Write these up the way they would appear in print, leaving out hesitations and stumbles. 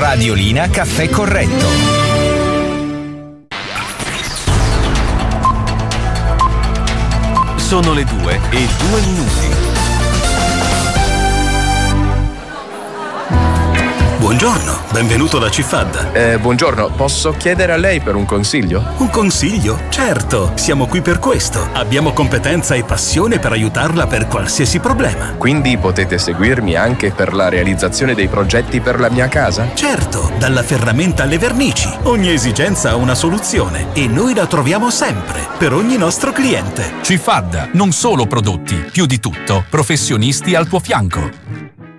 Radiolina Caffè Corretto. Sono le 2:02. Buongiorno, benvenuto da Cifad. Buongiorno, posso chiedere a lei per un consiglio? Un consiglio? Certo, siamo qui per questo. Abbiamo competenza e passione per aiutarla per qualsiasi problema. Quindi potete seguirmi anche per la realizzazione dei progetti per la mia casa? Certo, dalla ferramenta alle vernici. Ogni esigenza ha una soluzione e noi la troviamo sempre, per ogni nostro cliente. Cifad, non solo prodotti, più di tutto, professionisti al tuo fianco.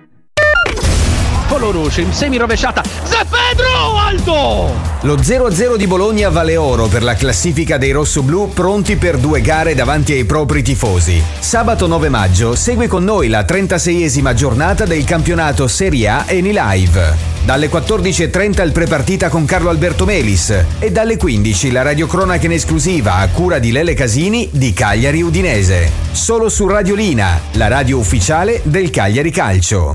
Coloroce in semi-rovesciata. Zé Pedro, alto! Lo 0-0 di Bologna vale oro per la classifica dei rossoblù, pronti per 2 gare davanti ai propri tifosi. Sabato 9 maggio segui con noi la 36esima giornata del campionato Serie A Eni Live. Dalle 14:30 il prepartita con Carlo Alberto Melis e dalle 15 la radiocronaca in esclusiva a cura di Lele Casini di Cagliari Udinese. Solo su Radiolina, la radio ufficiale del Cagliari Calcio.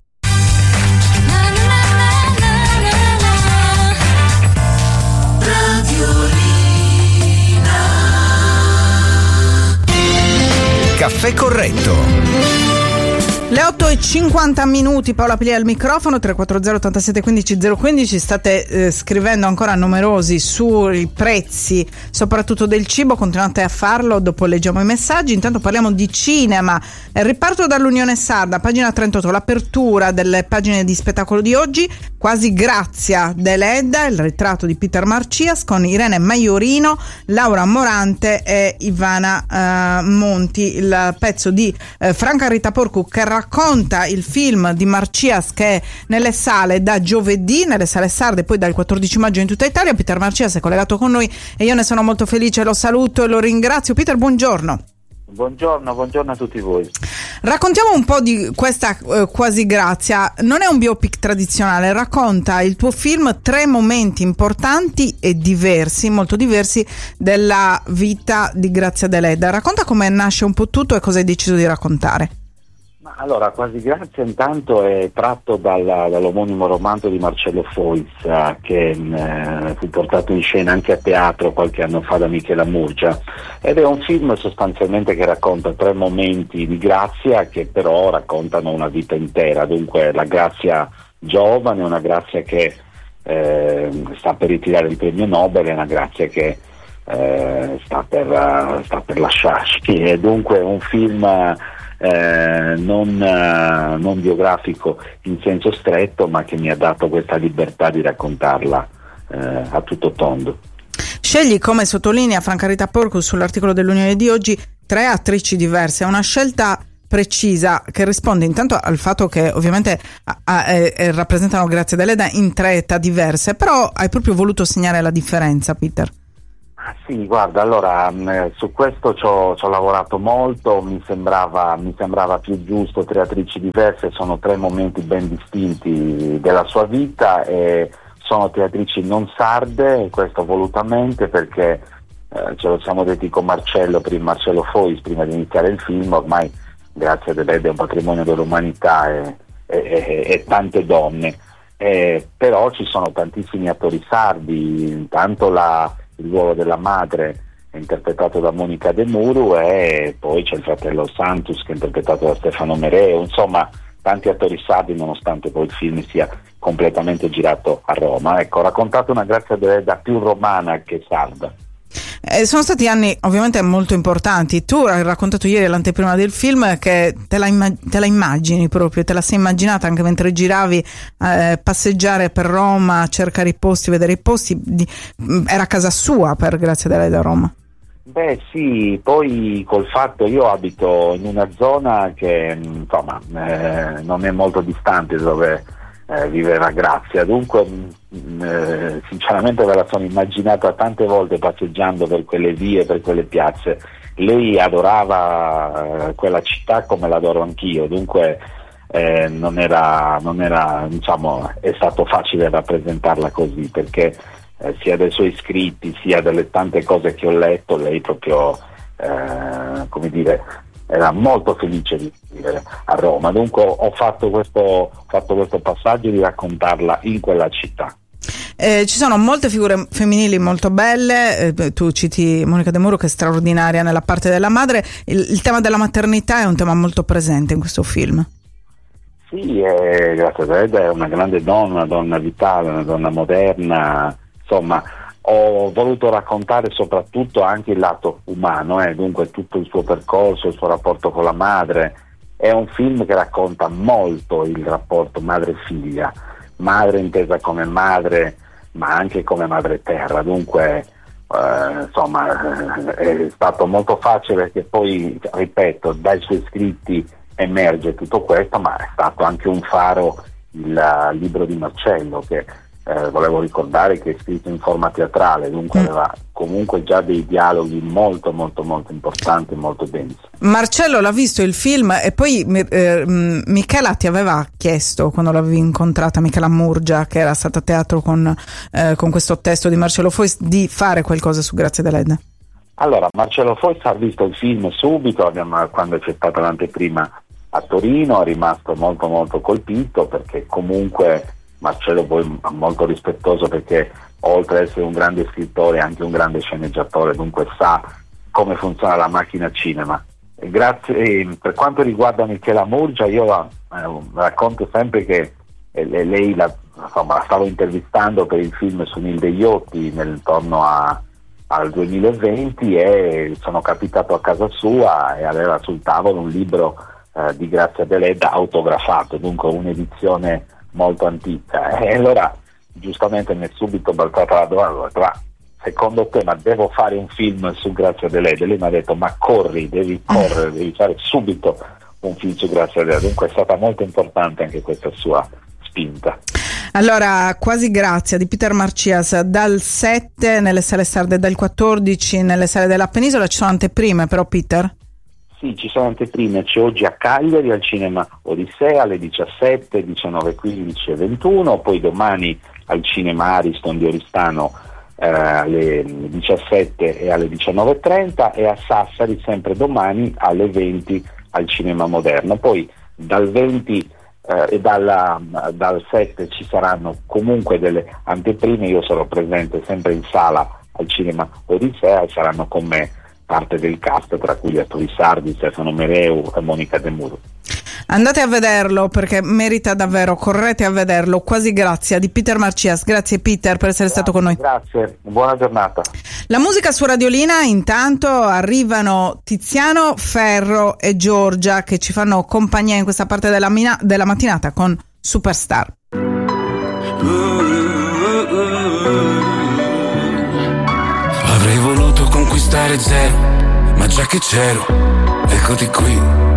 Caffè Corretto. Le 8:50, Paola Piglia al microfono, 340 87 15 015. State scrivendo ancora numerosi sui prezzi, soprattutto del cibo, continuate a farlo, dopo leggiamo i messaggi. Intanto parliamo di cinema. Riparto dall'Unione Sarda, pagina 38, l'apertura delle pagine di spettacolo di oggi, Quasi Grazia dell'Edda, il ritratto di Peter Marcias con Irene Maiorino, Laura Morante e Ivana Monti, il pezzo di Franca Rita Porcu che racconta il film di Marcias che è nelle sale da giovedì, nelle sale sarde, poi dal 14 maggio in tutta Italia. Peter Marcias è collegato con noi e io ne sono molto felice, lo saluto e lo ringrazio. Peter, buongiorno. Buongiorno a tutti voi. Raccontiamo un po' di questa Quasi Grazia. Non è un biopic tradizionale, racconta il tuo film 3 momenti importanti e diversi, molto diversi, della vita di Grazia Deledda. Racconta come nasce un po' tutto e cosa hai deciso di raccontare. Allora, Quasi Grazia intanto è tratto dall'omonimo romanzo di Marcello Foix, che fu portato in scena anche a teatro qualche anno fa da Michela Murgia, ed è un film sostanzialmente che racconta 3 momenti di Grazia che però raccontano una vita intera. Dunque la Grazia giovane, una Grazia che sta per ritirare il premio Nobel, e una Grazia che sta per lasciarci. E dunque un film non biografico in senso stretto, ma che mi ha dato questa libertà di raccontarla a tutto tondo. Scegli, come sottolinea Franca Rita Porcu sull'articolo dell'Unione di oggi, 3 attrici diverse. È una scelta precisa che risponde intanto al fatto che ovviamente rappresentano Grazia Deledda in 3 età diverse, però hai proprio voluto segnare la differenza, Peter. Sì, guarda, allora su questo ci ho lavorato molto, mi sembrava più giusto. 3 attrici diverse, sono 3 momenti ben distinti della sua vita, e sono 3 attrici non sarde, questo volutamente perché ce lo siamo detti con Marcello Foix prima di iniziare il film. Ormai Grazia Deledda è un patrimonio dell'umanità e tante donne, però ci sono tantissimi attori sardi. Intanto il ruolo della madre è interpretato da Monica De Muru, e poi c'è il fratello Santus che è interpretato da Stefano Mereo. Insomma, tanti attori sardi, nonostante poi il film sia completamente girato a Roma. Ecco, ho raccontato una Grazia Deledda più romana che sarda. Sono stati anni ovviamente molto importanti. Tu hai raccontato ieri all'anteprima del film che te la immagini proprio, te la sei immaginata anche mentre giravi, passeggiare per Roma, cercare i posti, vedere i posti. Era casa sua per Grazia Deledda a Roma? Beh sì, poi col fatto, io abito in una zona che insomma non è molto distante dove viveva Grazia, dunque sinceramente me la sono immaginata tante volte passeggiando per quelle vie, per quelle piazze. Lei adorava quella città come l'adoro anch'io, dunque non era diciamo, è stato facile rappresentarla così, perché sia dai suoi scritti sia delle tante cose che ho letto, lei proprio come dire, era molto felice di vivere a Roma. Dunque ho fatto questo passaggio di raccontarla in quella città. Ci sono molte figure femminili molto belle, tu citi Monica De Muro che è straordinaria nella parte della madre, il tema della maternità è un tema molto presente in questo film. Sì, Grazia Deledda è una grande donna, una donna vitale, una donna moderna, insomma ho voluto raccontare soprattutto anche il lato umano, dunque tutto il suo percorso, il suo rapporto con la madre. È un film che racconta molto il rapporto madre-figlia, madre intesa come madre ma anche come madre terra, dunque insomma è stato molto facile perché poi, ripeto, dai suoi scritti emerge tutto questo, ma è stato anche un faro il libro di Marcello che volevo ricordare che è scritto in forma teatrale, dunque aveva comunque già dei dialoghi molto molto molto importanti e molto densi. Marcello l'ha visto il film e poi Michela ti aveva chiesto, quando l'avevi incontrata, Michela Murgia, che era stata a teatro con questo testo di Marcello Foix, di fare qualcosa su Grazia Deledda. Allora, Marcello Foix ha visto il film subito, quando c'è stata l'anteprima a Torino, è rimasto molto molto colpito perché comunque Marcello poi è molto rispettoso perché oltre ad essere un grande scrittore è anche un grande sceneggiatore, dunque sa come funziona la macchina cinema. Per quanto riguarda Michela Murgia, io racconto sempre che lei la stavo intervistando per il film su Nilde Iotti intorno al 2020 e sono capitato a casa sua e aveva sul tavolo un libro di Grazia Deledda autografato, dunque un'edizione molto antica, e allora giustamente mi è subito balzata la domanda, ma secondo te devo fare un film su Grazia Deledda? Lei mi ha detto ma devi correre, devi fare subito un film su Grazia Deledda, dunque è stata molto importante anche questa sua spinta. Allora, Quasi Grazia di Peter Marcias, dal 7 nelle sale sarde, dal 14 nelle sale della Penisola. Ci sono anteprime però, Peter? Sì, ci sono anteprime, c'è oggi a Cagliari al Cinema Odissea alle 17, 19:15 e 21, poi domani al Cinema Ariston di Oristano alle 17 e alle 19:30 e a Sassari sempre domani alle 20 al Cinema Moderno. Poi dal 20 e dal 7 ci saranno comunque delle anteprime, io sarò presente sempre in sala al Cinema Odissea e saranno con me parte del cast, tra cui gli attori sardi Stefano Mereu e Monica De Muro. Andate a vederlo perché merita davvero, correte a vederlo. Quasi Grazia di Peter Marcias. Grazie Peter per essere stato con noi. Grazie, buona giornata. La musica su Radiolina, intanto arrivano Tiziano Ferro e Giorgia che ci fanno compagnia in questa parte della mattinata con Superstar. Avrei voluto conquistare zero, ma già che c'ero, eccoti qui.